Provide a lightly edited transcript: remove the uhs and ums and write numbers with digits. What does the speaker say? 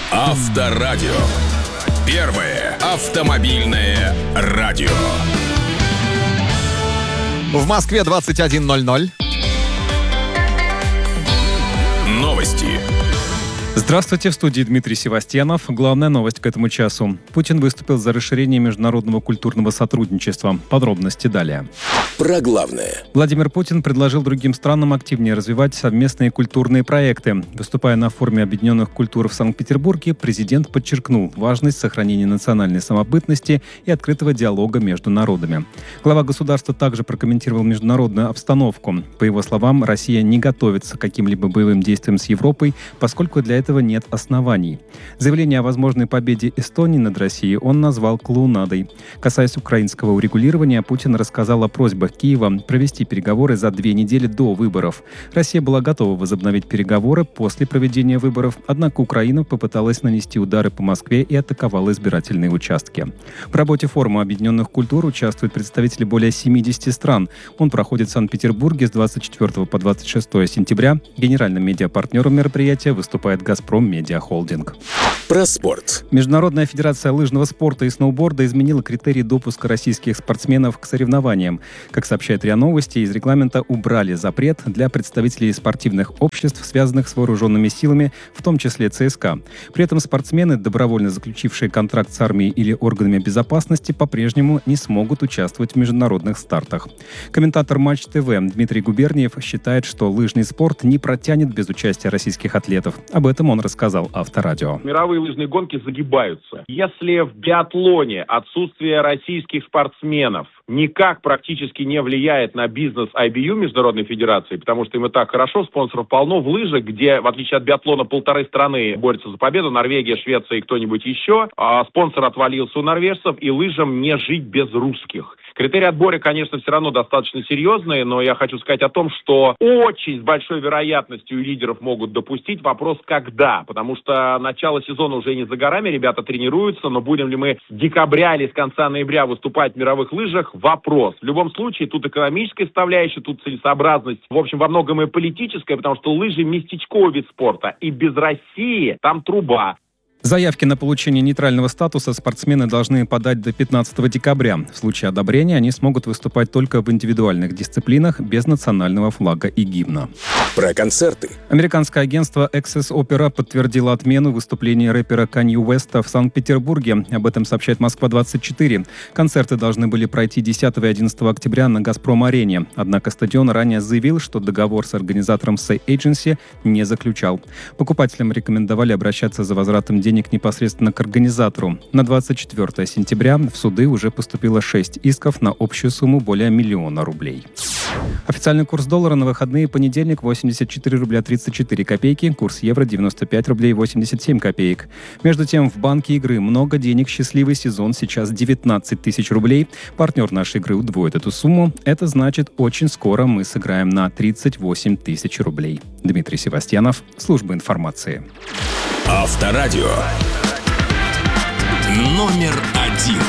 Авторадио. Первое автомобильное радио. В Москве 21:00. Новости. Здравствуйте, в студии Дмитрий Севастьянов. Главная новость к этому часу. Путин выступил за расширение международного культурного сотрудничества. Подробности далее. Про главное. Владимир Путин предложил другим странам активнее развивать совместные культурные проекты. Выступая на форуме объединенных культур в Санкт-Петербурге, президент подчеркнул важность сохранения национальной самобытности и открытого диалога между народами. Глава государства также прокомментировал международную обстановку. По его словам, Россия не готовится к каким-либо боевым действиям с Европой, поскольку для этого нет оснований. Заявление о возможной победе Эстонии над Россией он назвал клоунадой. Касаясь украинского урегулирования, Путин рассказал о просьбах Киева провести переговоры за 2 недели до выборов. Россия была готова возобновить переговоры после проведения выборов, однако Украина попыталась нанести удары по Москве и атаковала избирательные участки. В работе форума объединенных культур участвуют представители более 70 стран. Он проходит в Санкт-Петербурге с 24 по 26 сентября. Генеральным медиапартнером мероприятия выступает «Газпром Медиа Холдинг». Про спорт. Международная федерация лыжного спорта и сноуборда изменила критерии допуска российских спортсменов к соревнованиям. Как сообщает РИА Новости, из регламента убрали запрет для представителей спортивных обществ, связанных с вооруженными силами, в том числе ЦСКА. При этом спортсмены, добровольно заключившие контракт с армией или органами безопасности, по-прежнему не смогут участвовать в международных стартах. Комментатор Матч ТВ Дмитрий Губерниев считает, что лыжный спорт не протянет без участия российских атлетов. Об этом он рассказал Авторадио. Мировые лыжные гонки загибаются. Если в биатлоне отсутствие российских спортсменов никак практически не влияет на бизнес IBU, Международной Федерации, потому что им и так хорошо, спонсоров полно. В лыжах, где, в отличие от биатлона, 1,5 страны борются за победу, Норвегия, Швеция и кто-нибудь еще, а спонсор отвалился у норвежцев, и лыжам не жить без русских. Критерии отбора, конечно, все равно достаточно серьезные, но я хочу сказать о том, что очень с большой вероятностью лидеров могут допустить. Вопрос когда, потому что начало сезона уже не за горами, ребята тренируются, но будем ли мы с декабря или с конца ноября выступать в мировых лыжах? Вопрос. В любом случае, тут экономическая составляющая, тут целесообразность, в общем, во многом и политическая, потому что лыжи местечковый вид спорта, и без России там труба. Заявки на получение нейтрального статуса спортсмены должны подать до 15 декабря. В случае одобрения они смогут выступать только в индивидуальных дисциплинах без национального флага и гимна. Про концерты. Американское агентство Access Opera подтвердило отмену выступления рэпера Канье Уэста в Санкт-Петербурге. Об этом сообщает Москва-24. Концерты должны были пройти 10 и 11 октября на «Газпром-арене». Однако стадион ранее заявил, что договор с организатором Say Agency не заключал. Покупателям рекомендовали обращаться за возвратом денег непосредственно к организатору. На 24 сентября в суды уже поступило 6 исков на общую сумму более 1 миллиона рублей. Официальный курс доллара на выходные: понедельник 84 рубля 34 копейки, курс евро 95 рублей 87 копеек. Между тем, в банке игры много денег, счастливый сезон, сейчас 19 тысяч рублей. Партнер нашей игры удвоит эту сумму. Это значит, очень скоро мы сыграем на 38 тысяч рублей. Дмитрий Севастьянов, служба информации. Авторадио. Номер 1.